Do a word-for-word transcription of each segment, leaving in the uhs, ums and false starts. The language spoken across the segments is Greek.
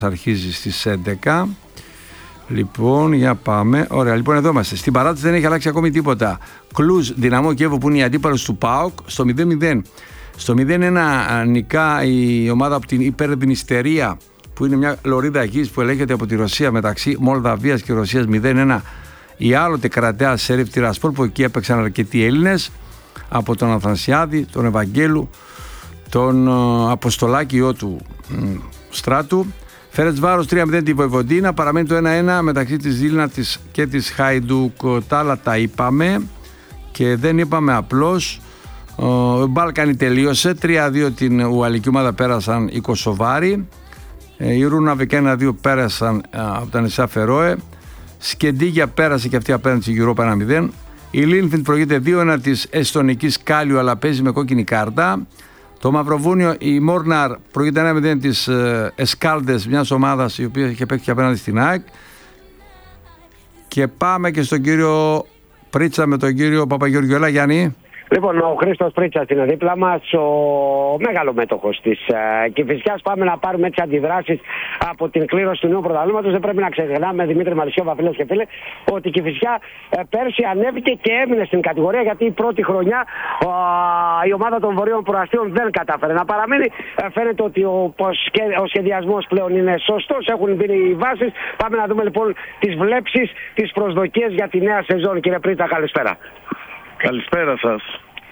αρχίζει στις έντεκα. Λοιπόν, για πάμε. Ωραία, λοιπόν, εδώ είμαστε. Στην παράταση δεν έχει αλλάξει ακόμη τίποτα. Κλουζ, Δυναμό Κιέβο που είναι η αντίπαλος του ΠΑΟΚ στο μηδέν μηδέν. Στο μηδέν ένα νικά η ομάδα από την Υπερδνηστερία, που είναι μια λωρίδα γης που ελέγχεται από τη Ρωσία, μεταξύ Μολδαβίας και Ρωσίας. Μηδέν ένα η άλλοτε κρατέα Σέριφ Τυρασπόλ, που εκεί έπαιξαν αρκετοί Έλληνες, από τον Αθανασιάδη, τον Ευαγγέλου, τον Αποστολάκη, ιό του Στράτου. Φερετσβάρος τρία μηδέν τη Βοηβοντίνα. Παραμένει το ένα ένα μεταξύ της Ζήλνα και της Χάιντουκ. Τα άλλα τα είπαμε και δεν είπαμε απλώς. Ο Μπάλκανη τελείωσε. τρία δύο την Ουαλική ομάδα πέρασαν οι Κωσοβάροι. Η Ρούναβικ ένα δύο πέρασαν από τα νησιά Φερόε. Σκεντίγια πέρασε και αυτή απέναντι στη Europa ένα μηδέν. Η Λίνφιντ προηγείται δύο ένα της Εστονικής Κάλιου, αλλά παίζει με κόκκινη κάρτα. Το Μαυροβούνιο, η Μόρναρ προηγείται ένα μηδέν της Εσκάλντες, μιας ομάδας η οποία είχε παίξει απέναντι στην ΑΕΚ. Και πάμε και στον κύριο Πρίτσα με τον κύριο Παπαγεωργιου. Έλα, Γιάννη. Λοιπόν, ο Χρήστος Πρίτσας είναι δίπλα μας, ο μεγάλο μέτοχος της uh, Κηφισιάς. Πάμε να πάρουμε έτσι αντιδράσεις από την κλήρωση του νέου πρωταθλήματος. Δεν πρέπει να ξεχνάμε, Δημήτρη Μαλισσιόβα, φίλες και φίλοι, ότι η Κηφισιά uh, πέρσι ανέβηκε και έμεινε στην κατηγορία, γιατί η πρώτη χρονιά uh, η ομάδα των Βορείων Προαστίων δεν κατάφερε να παραμείνει. Uh, φαίνεται ότι ο, ο σχεδιασμός πλέον είναι σωστός, έχουν μπει οι βάσεις. Πάμε να δούμε λοιπόν τις βλέψεις, τις προσδοκίες για τη νέα σεζόν. Κύριε Πρίτσα, καλησπέρα. Καλησπέρα σας.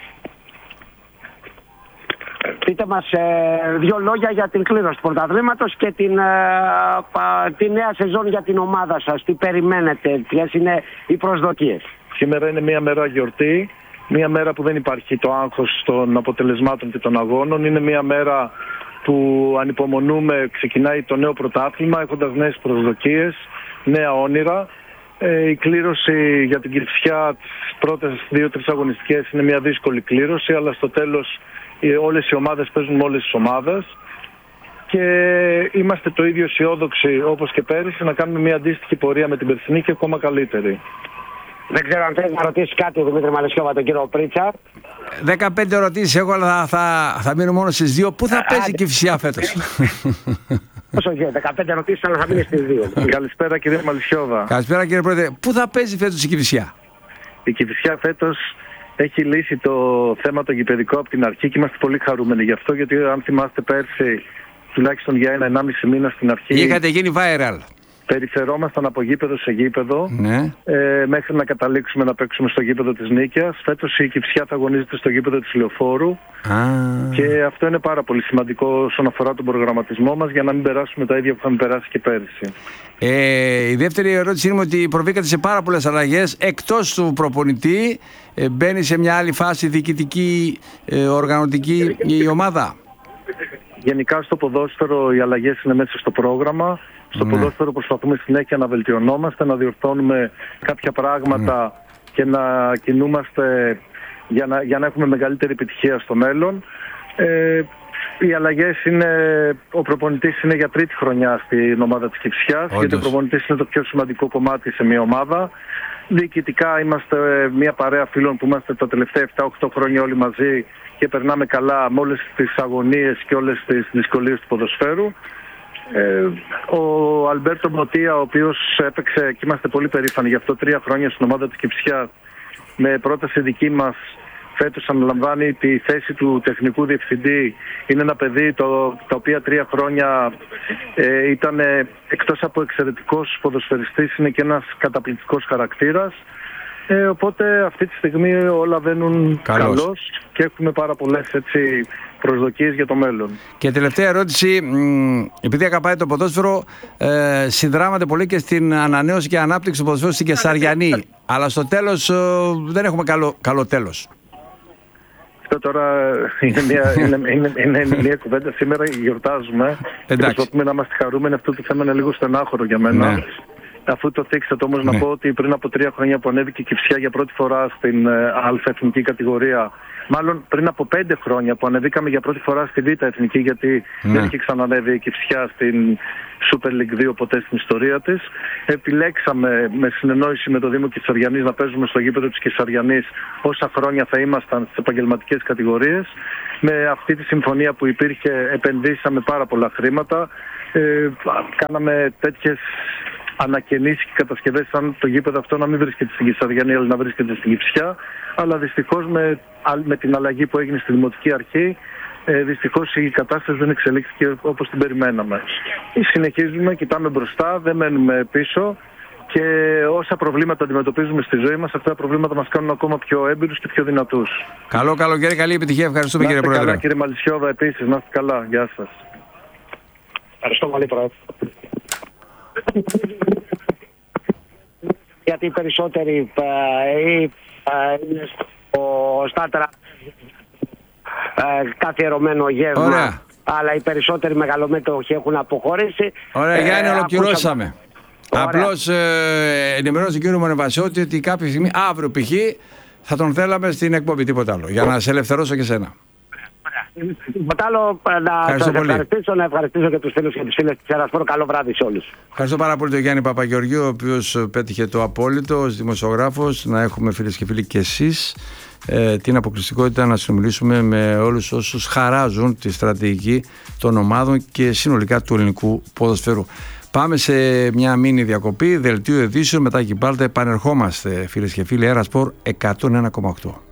Πείτε μας ε, δύο λόγια για την κλήρωση του πρωταθλήματος και την, ε, πα, τη νέα σεζόν για την ομάδα σας. Τι περιμένετε, ποιες είναι οι προσδοκίες? Σήμερα είναι μια μέρα γιορτή, μια μέρα που δεν υπάρχει το άγχος των αποτελεσμάτων και των αγώνων. Είναι μια μέρα που ανυπομονούμε, ξεκινάει το νέο πρωτάθλημα έχοντας νέες προσδοκίες, νέα όνειρα. Ε, η κλήρωση για την Κηφισιά τις πρώτες δύο-τρεις αγωνιστικές είναι μια δύσκολη κλήρωση, αλλά στο τέλος ε, όλες οι ομάδες παίζουν με όλες τις ομάδες και είμαστε το ίδιο αισιόδοξοι όπως και πέρυσι να κάνουμε μια αντίστοιχη πορεία με την περσινή και ακόμα καλύτερη. Δεν ξέρω αν θέλει να ρωτήσει κάτι ο Δημήτρη Μαλισσιόβα τον κύριο Πρίτσα. δεκαπέντε ερωτήσεις έχω, αλλά θα, θα, θα μείνω μόνο στις δύο. Πού θα παίζει η Κηφισιά φέτος? Όσο γίνεται, δεκαπέντε ερωτήσεις, αλλά θα μείνει στις δύο. Καλησπέρα κύριε Μαλισσιόβα. Καλησπέρα κύριε Πρόεδρε. Πού θα παίζει φέτος η Κηφισιά? Η Κηφισιά φέτος έχει λύσει το θέμα το γηπεδικό από την αρχή και είμαστε πολύ χαρούμενοι γι' αυτό, γιατί αν θυμάστε πέρσι τουλάχιστον για ένα ενάμιση μήνα στην αρχή είχατε γίνει viral. Περιφερόμασταν από γήπεδο σε γήπεδο, ναι. ε, μέχρι να καταλήξουμε να παίξουμε στο γήπεδο της Νίκαιας. Φέτος η Κηφισιά θα αγωνίζεται στο γήπεδο της Λεωφόρου ah. και αυτό είναι πάρα πολύ σημαντικό όσον αφορά τον προγραμματισμό μας, για να μην περάσουμε τα ίδια που είχαμε περάσει και πέρυσι. Ε, η δεύτερη ερώτηση είναι ότι προβήκατε σε πάρα πολλές αλλαγές. Εκτός του προπονητή, ε, μπαίνει σε μια άλλη φάση διοικητική, ε, οργανωτική η ομάδα. Γενικά στο ποδόσφαιρο οι αλλαγές είναι μέσα στο πρόγραμμα. Στο ναι. ποδόσφαιρο προσπαθούμε συνέχεια να βελτιωνόμαστε, να διορθώνουμε κάποια πράγματα ναι. και να κινούμαστε για να, για να έχουμε μεγαλύτερη επιτυχία στο μέλλον. Ε, οι αλλαγές είναι, ο προπονητής είναι για τρίτη χρονιά στην ομάδα της Κηφισιάς, γιατί ο προπονητής είναι το πιο σημαντικό κομμάτι σε μια ομάδα. Διοικητικά είμαστε μια παρέα φίλων που είμαστε τα τελευταία επτά οκτώ χρόνια όλοι μαζί και περνάμε καλά με όλες τις αγωνίες και όλες τις δυσκολίες του ποδοσφαίρου. Ε, ο Αλμπέρτο Μποτία, ο οποίος έπαιξε και είμαστε πολύ περήφανοι γι' αυτό τρία χρόνια στην ομάδα της Κηφισιάς, με πρόταση δική μας φέτος αναλαμβάνει τη θέση του τεχνικού διευθυντή. Είναι ένα παιδί το, τα οποία τρία χρόνια ε, ήταν εκτός από εξαιρετικός ποδοσφαιριστής, είναι και ένας καταπληκτικός χαρακτήρας. Ε, οπότε αυτή τη στιγμή όλα βαίνουν καλώς, καλώς και έχουμε πάρα πολλές έτσι προσδοκίες για το μέλλον. Και τελευταία ερώτηση, επειδή αγαπάει το ποδόσφαιρο, ε, συνδράματε πολύ και στην ανανέωση και ανάπτυξη του ποδοσφαίρου στην Κεσαριανή, αλλά στο τέλος ε, δεν έχουμε καλό, καλό τέλος. Αυτό τώρα είναι μια, είναι, είναι, είναι, είναι μια κουβέντα. Σήμερα γιορτάζουμε και προσπαθούμε να είμαστε χαρούμενοι. Αυτό το θέμα είναι λίγο στενάχωρο για μένα. Ναι. Αφού το θίξατε όμως, ναι. να πω ότι πριν από τρία χρόνια που ανέβηκε η Κηφισιά για πρώτη φορά στην Α εθνική κατηγορία, μάλλον πριν από πέντε χρόνια που ανεβήκαμε για πρώτη φορά στη Β εθνική, γιατί ναι. δεν είχε ξανανέβει η Κηφισιά στην Super League δύο ποτέ στην ιστορία της, επιλέξαμε με συνεννόηση με το Δήμο Κεσαριανής να παίζουμε στο γήπεδο της Κεσαριανής όσα χρόνια θα ήμασταν στις επαγγελματικές κατηγορίες. Με αυτή τη συμφωνία που υπήρχε επενδύσαμε πάρα πολλά χρήματα. ε, κάναμε τέτοιες ανακαινήσεις και κατασκευές σαν το γήπεδο αυτό να μην βρίσκεται στην Κυσαριανή αλλά να βρίσκεται στην Κυψιά, αλλά δυστυχώς με, με την αλλαγή που έγινε στη Δημοτική Αρχή ε, δυστυχώς η κατάσταση δεν εξελίχθηκε όπως την περιμέναμε. Συνεχίζουμε, κοιτάμε μπροστά, δεν μένουμε πίσω και όσα προβλήματα αντιμετωπίζουμε στη ζωή μας, αυτά τα προβλήματα μας κάνουν ακόμα πιο έμπειρους και πιο δυνατούς. Καλό καλοκαίρι, καλή επιτυχία. Ευχαριστούμε κύριε Πρόεδρε. Καλά, κύριε Μαλισσιώβα, επίσης, να είστε καλά. Γεια σας. Ευχαριστώ πολύ, Πρόεδρε. Γιατί οι περισσότεροι ε, είναι στο στάτερα ε, καθιερωμένο γεύμα. Ωραία. Αλλά οι περισσότεροι μεγαλομέτωχοι έχουν αποχωρήσει. Ωραία, ε, Γιάννη, ολοκληρώσαμε. Ωραία. Απλώς ε, ενημερώνω τον κύριο Μονεβασιώτη ότι κάποια στιγμή, αύριο π.χ. θα τον θέλαμε στην εκπομπή, τίποτα άλλο. Για να σε ελευθερώσω και σένα. Τίποτα άλλο, να σας ευχαριστήσω, να ευχαριστήσω και τους φίλους και τις φίλες της Ερασπόρ. Καλό βράδυ σε όλους. Ευχαριστώ πάρα πολύ τον Γιάννη Παπαγεωργίου, ο οποίος πέτυχε το απόλυτο ως δημοσιογράφος. Να έχουμε, φίλες και φίλοι, και εσείς ε, την αποκλειστικότητα να συνομιλήσουμε με όλους όσους χαράζουν τη στρατηγική των ομάδων και συνολικά του ελληνικού ποδοσφαίρου. Πάμε σε μια μίνι διακοπή, δελτίο ειδήσεων, μετά και πάλι επανερχόμαστε, φίλες και φίλοι. Ερασπόρ εκατόν ένα κόμμα οκτώ.